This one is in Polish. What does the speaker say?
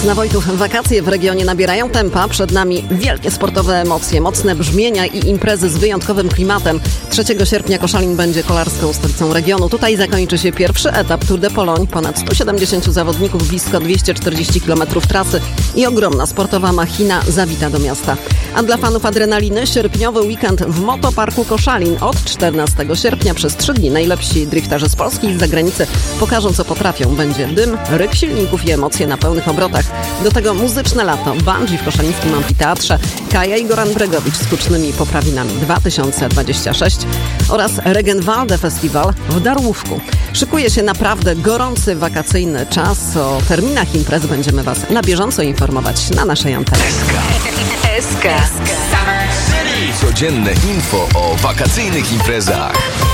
Czas na Wojtów. Wakacje w regionie nabierają tempa. Przed nami wielkie sportowe emocje, mocne brzmienia i imprezy z wyjątkowym klimatem. 3 sierpnia Koszalin będzie kolarską stolicą regionu. Tutaj zakończy się pierwszy etap Tour de Pologne. Ponad 170 zawodników, blisko 240 km trasy i ogromna sportowa machina zawita do miasta. A dla fanów adrenaliny sierpniowy weekend w Motoparku Koszalin. Od 14 sierpnia przez 3 dni najlepsi drifterzy z Polski i z zagranicy pokażą, co potrafią. Będzie dym, ryk silników i emocje na pełnych obrotach. Do tego muzyczne lato, bungee w koszalińskim amfiteatrze, Kaja i Goran Bregowicz z hucznymi poprawinami 2026 oraz Regenwalde Festival w Darłówku. Szykuje się naprawdę gorący wakacyjny czas. O terminach imprez będziemy Was na bieżąco informować na naszej antenie. SK. Codzienne info o wakacyjnych imprezach.